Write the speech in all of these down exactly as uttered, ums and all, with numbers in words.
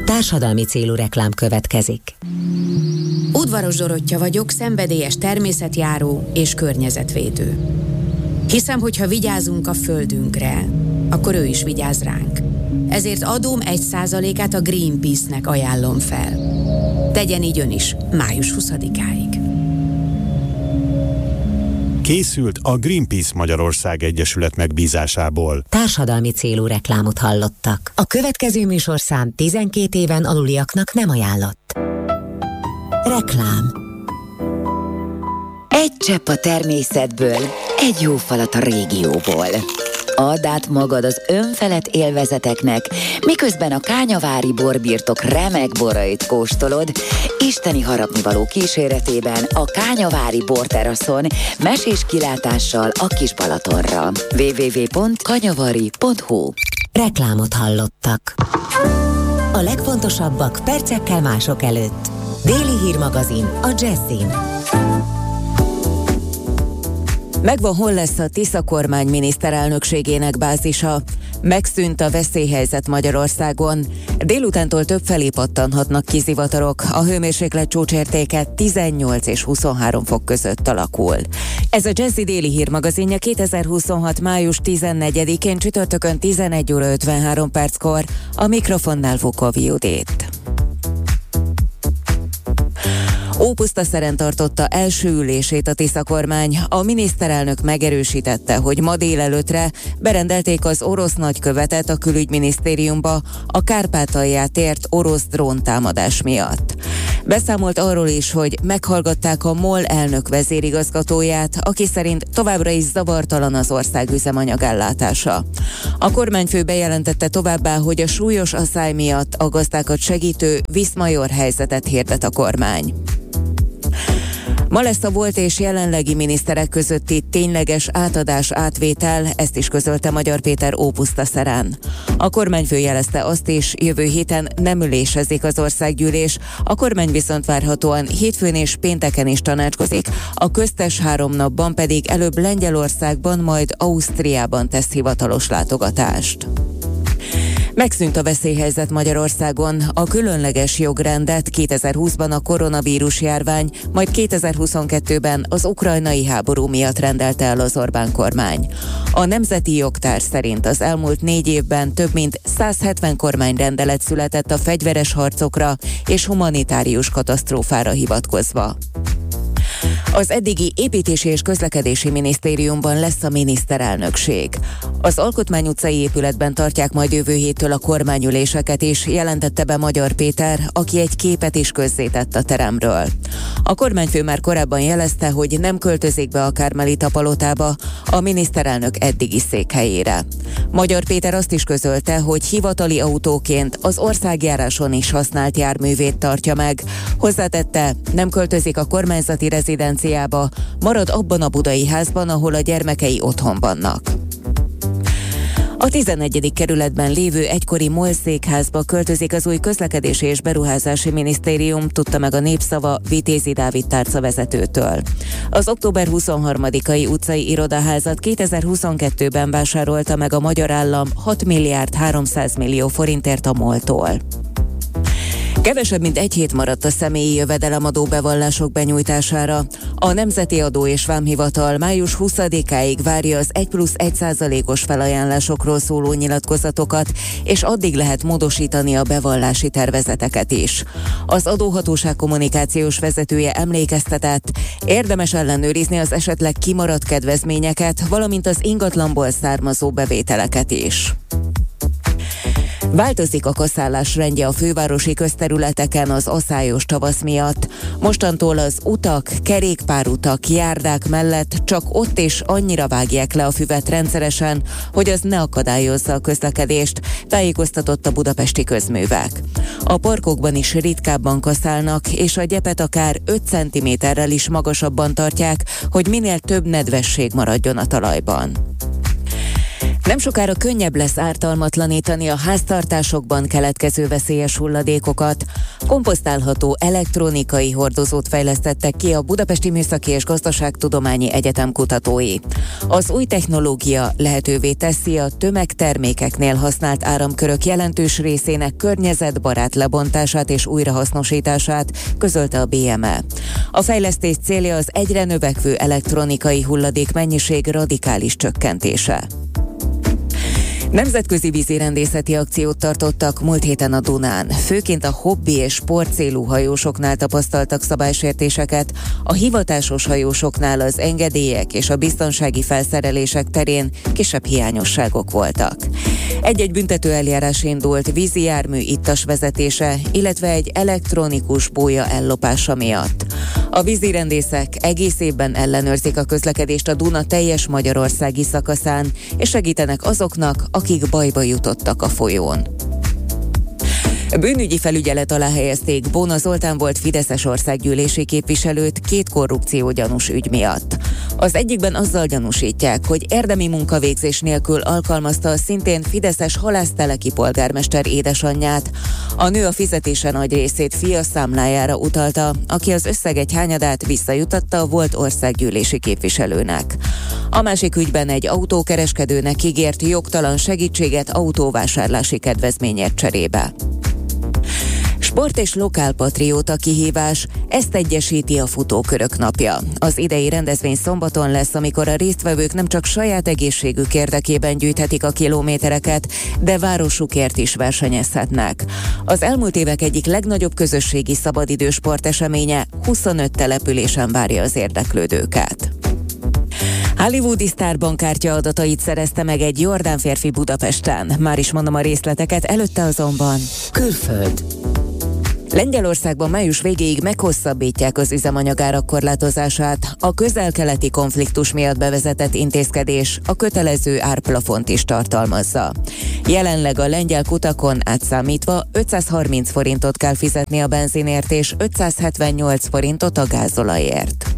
Társadalmi célú reklám következik. Udvaros Dorottya vagyok, szenvedélyes természetjáró és környezetvédő. Hiszem, hogy ha vigyázunk a földünkre, akkor ő is vigyáz ránk. Ezért adóm egy százalékát a Greenpeace-nek ajánlom fel. Tegyen így ön is, május huszadikáig. Készült a Greenpeace Magyarország Egyesület megbízásából. Társadalmi célú reklámot hallottak. A következő műsorszám tizenkét éven aluliaknak nem ajánlott. Reklám. Egy csepp a természetből, egy jó falat a régióból. Add át magad az önfelett élvezeteknek, miközben a kányavári borbirtok remek borait kóstolod, isteni harapnivaló kíséretében a kányavári borteraszon, mesés kilátással a Kis Balatonra. double-u double-u double-u pont kanyavari pont hu. Reklámot hallottak. A legfontosabbak percekkel mások előtt. Déli hírmagazin a Jazzin. Megvan, hol lesz a Tisza kormány miniszterelnökségének bázisa. Megszűnt a veszélyhelyzet Magyarországon. Délutántól többfelé pattanhatnak ki zivatarok. A hőmérséklet csúcsértéke tizennyolc és huszonhárom fok között alakul. Ez a Jazzy déli hírmagazinja kétezer-huszonhat. május tizennegyedikén csütörtökön tizenegy óra ötvenhárom perckor. A mikrofonnál Vukov Judit. Ópusztaszeren tartotta első ülését a Tisza kormány. A miniszterelnök megerősítette, hogy ma délelőttre berendelték az orosz nagykövetet a külügyminisztériumba a Kárpátalját ért orosz dróntámadás miatt. Beszámolt arról is, hogy meghallgatták a MOL elnök vezérigazgatóját, aki szerint továbbra is zavartalan az ország üzemanyagellátása. A kormányfő bejelentette továbbá, hogy a súlyos asszály miatt a gazdákat segítő Viszmajor helyzetet hirdet a kormány. Ma lesz a volt és jelenlegi miniszterek közötti tényleges átadás-átvétel, ezt is közölte Magyar Péter Ópusztaszeren. A kormányfő jelezte azt is, jövő héten nem ülésezik az országgyűlés, a kormány viszont várhatóan hétfőn és pénteken is tanácskozik, a köztes három napban pedig előbb Lengyelországban, majd Ausztriában tesz hivatalos látogatást. Megszűnt a veszélyhelyzet Magyarországon. A különleges jogrendet kétezer-húszban a koronavírus járvány, majd kétezer-huszonkettőben az ukrajnai háború miatt rendelte el az Orbán kormány. A nemzeti jogtár szerint az elmúlt négy évben több mint százhetven kormányrendelet született a fegyveres harcokra és humanitárius katasztrófára hivatkozva. Az eddigi építési és közlekedési minisztériumban lesz a miniszterelnökség. Az Alkotmány utcai épületben tartják majd jövő héttől a kormányüléseket is, jelentette be Magyar Péter, aki egy képet is közzétett a teremről. A kormányfő már korábban jelezte, hogy nem költözik be a Kármelita palotába, a miniszterelnök eddigi székhelyére. Magyar Péter azt is közölte, hogy hivatali autóként az országjáráson is használt járművét tartja meg. Hozzátette, nem költözik a kormányzati rezidenciába, marad abban a budai házban, ahol a gyermekei otthon vannak. A tizennegyedik kerületben lévő egykori MOL székházba költözik az új közlekedési és beruházási minisztérium, tudta meg a Népszava Vitézi Dávid tárcavezetőtől. Az október huszonharmadikai utcai irodaházat kétezer-huszonkettőben vásárolta meg a magyar állam hat milliárd háromszáz millió forintért a MOL-tól. Kevesebb mint egy hét maradt a személyi jövedelemadó bevallások benyújtására. A Nemzeti Adó és Vámhivatal május huszadikáig várja az egy plusz egy százalékos felajánlásokról szóló nyilatkozatokat, és addig lehet módosítani a bevallási tervezeteket is. Az adóhatóság kommunikációs vezetője emlékeztetett, érdemes ellenőrizni az esetleg kimaradt kedvezményeket, valamint az ingatlanból származó bevételeket is. Változik a kaszálás rendje a fővárosi közterületeken az aszályos tavasz miatt. Mostantól az utak, kerékpárutak, járdák mellett csak ott is annyira vágják le a füvet rendszeresen, hogy az ne akadályozza a közlekedést, tájékoztatott a Budapesti Közművek. A parkokban is ritkábban kaszálnak, és a gyepet akár öt centiméterrel is magasabban tartják, hogy minél több nedvesség maradjon a talajban. Nem sokára könnyebb lesz ártalmatlanítani a háztartásokban keletkező veszélyes hulladékokat. Komposztálható elektronikai hordozót fejlesztettek ki a Budapesti Műszaki és Gazdaságtudományi Egyetem kutatói. Az új technológia lehetővé teszi a tömegtermékeknél használt áramkörök jelentős részének környezetbarát lebontását és újrahasznosítását, közölte a bé em e. A fejlesztés célja az egyre növekvő elektronikai hulladék mennyiség radikális csökkentése. Nemzetközi vízirendészeti akciót tartottak múlt héten a Dunán. Főként a hobbi és sportcélú hajósoknál tapasztaltak szabálysértéseket, a hivatásos hajósoknál az engedélyek és a biztonsági felszerelések terén kisebb hiányosságok voltak. Egy-egy büntető eljárás indult vízi jármű ittas vezetése, illetve egy elektronikus bója ellopása miatt. A vízirendészek egész évben ellenőrzik a közlekedést a Duna teljes magyarországi szakaszán, és segítenek azoknak, akik bajba jutottak a folyón. Bűnügyi felügyelet alá helyezték Bóna Zoltán volt fideszes országgyűlési képviselőt két korrupciógyanús ügy miatt. Az egyikben azzal gyanúsítják, hogy érdemi munkavégzés nélkül alkalmazta a szintén fideszes Halászteleki polgármester édesanyját. A nő a fizetése nagy részét fia számlájára utalta, aki az összeg egy hányadát visszajutatta a volt országgyűlési képviselőnek. A másik ügyben egy autókereskedőnek ígért jogtalan segítséget autóvásárlási kedvezményért cserébe. Sport és lokálpatrióta kihívás, ezt egyesíti a futókörök napja. Az idei rendezvény szombaton lesz, amikor a résztvevők nem csak saját egészségük érdekében gyűjthetik a kilométereket, de városukért is versenyezhetnek. Az elmúlt évek egyik legnagyobb közösségi szabadidős sporteseménye huszonöt településen várja az érdeklődőket. Hollywoodi sztárbankkártya adatait szerezte meg egy jordán férfi Budapesten. Már is mondom a részleteket, előtte azonban Külföld. Lengyelországban május végéig meghosszabbítják az üzemanyagárak korlátozását. A közel-keleti konfliktus miatt bevezetett intézkedés a kötelező árplafont is tartalmazza. Jelenleg a lengyel kutakon átszámítva ötszázharminc forintot kell fizetni a benzinért és ötszázhetvennyolc forintot a gázolajért.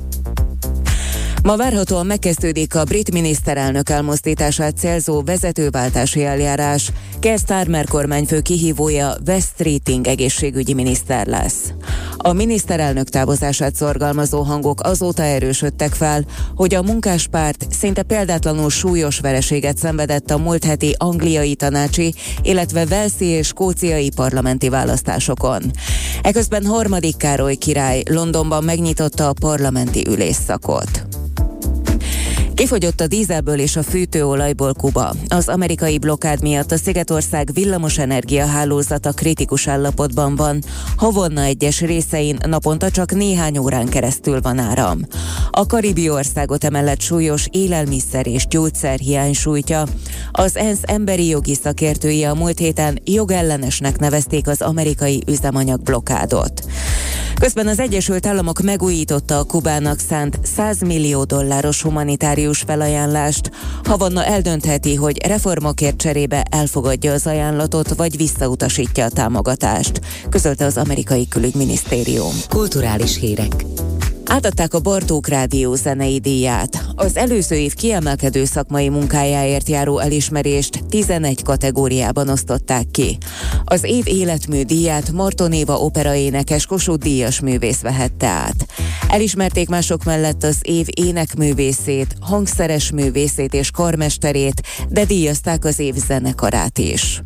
Ma várhatóan megkezdődik a brit miniszterelnök elmozdítását célzó vezetőváltási eljárás. Keir Starmer kormányfő kihívója West Streeting egészségügyi miniszter lesz. A miniszterelnök távozását szorgalmazó hangok azóta erősödtek fel, hogy a munkáspárt szinte példátlanul súlyos vereséget szenvedett a múlt heti angliai tanácsi, illetve walesi és skóciai parlamenti választásokon. Eközben harmadik Károly király Londonban megnyitotta a parlamenti ülésszakot. Kifogyott a dízelből és a fűtőolajból Kuba. Az amerikai blokkád miatt a Szigetország villamosenergia hálózata kritikus állapotban van. Havana egyes részein naponta csak néhány órán keresztül van áram. A karibi országot emellett súlyos élelmiszer és gyógyszerhiány sújtja. Az ENSZ emberi jogi szakértői a múlt héten jogellenesnek nevezték az amerikai üzemanyag blokkádot. Közben az Egyesült Államok megújította a Kubának szánt száz millió dolláros humanitárius felajánlást. Havana eldöntheti, hogy reformokért cserébe elfogadja az ajánlatot, vagy visszautasítja a támogatást, közölte az amerikai külügyminisztérium. Kulturális hírek. Átadták a Bartók Rádió zenei díját. Az előző év kiemelkedő szakmai munkájáért járó elismerést tizenegy kategóriában osztották ki. Az év életmű díját Marton Éva operaénekes Kossuth Díjas művész vehette át. Elismerték mások mellett az év énekművészét, hangszeres művészét és karmesterét, de díjazták az év zenekarát is.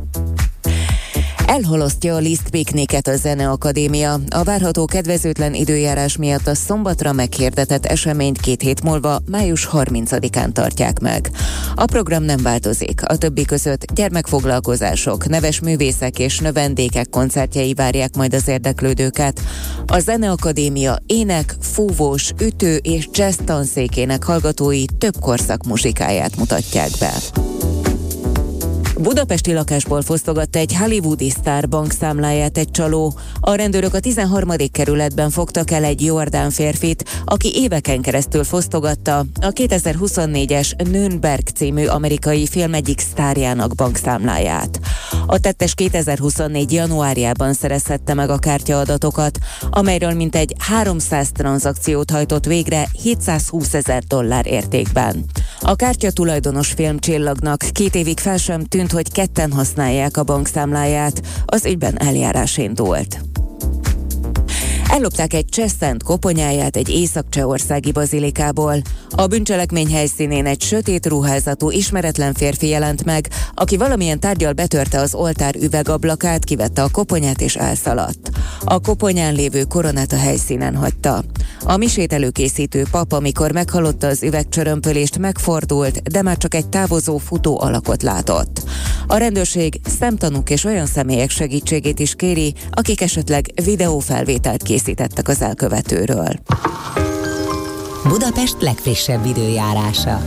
Elhalasztja a Liszt pikniket a Zeneakadémia. A várható kedvezőtlen időjárás miatt a szombatra meghirdetett eseményt két hét múlva, május harmincadikán tartják meg. A program nem változik. A többi között gyermekfoglalkozások, neves művészek és növendékek koncertjei várják majd az érdeklődőket. A Zeneakadémia ének, fúvós, ütő és jazz tanszékének hallgatói több korszak muzsikáját mutatják be. Budapesti lakásból fosztogatta egy hollywoodi sztár bankszámláját egy csaló. A rendőrök a tizenharmadik kerületben fogtak el egy jordán férfit, aki éveken keresztül fosztogatta a kétezer-huszonnégyes Nürnberg című amerikai film egyik sztárjának bankszámláját. A tettes kétezer-huszonnégy januárjában szerezhette meg a kártyaadatokat, amelyről mintegy háromszáz tranzakciót hajtott végre hétszázhúszezer dollár értékben. A kártya tulajdonos filmcsillagnak két évig fel sem tűnt, hogy ketten használják a bankszámláját, az ügyben eljárás indult. Ellopták egy cseh szent koponyáját egy észak-csehországi bazilikából. A bűncselekmény helyszínén egy sötét ruházatú, ismeretlen férfi jelent meg, aki valamilyen tárggyal betörte az oltár üvegablakát, kivette a koponyát és elszaladt. A koponyán lévő koronát a helyszínen hagyta. A misét előkészítő pap, amikor meghallotta az üvegcsörömpölést, megfordult, de már csak egy távozó futó alakot látott. A rendőrség szemtanúk és olyan személyek segítségét is kéri, akik esetleg videófelvételt készítettek az elkövetőről. Budapest legfrissebb időjárása.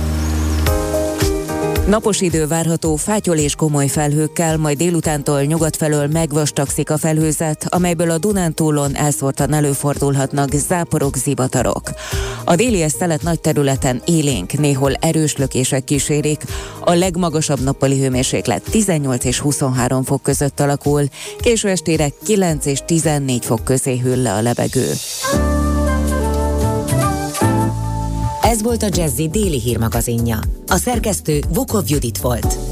Napos idő várható, fátyol és komoly felhőkkel, majd délutántól nyugat felől megvastagszik a felhőzet, amelyből a Dunántúlon elszórtan előfordulhatnak záporok, zivatarok. A déli szelet nagy területen élénk, néhol erős lökések kísérik. A legmagasabb nappali hőmérséklet tizennyolc és huszonhárom fok között alakul, késő estére kilenc és tizennégy fok közé hűl le a levegő. Ez volt a Jazzy déli hírmagazinja. A szerkesztő Vukov Judit volt.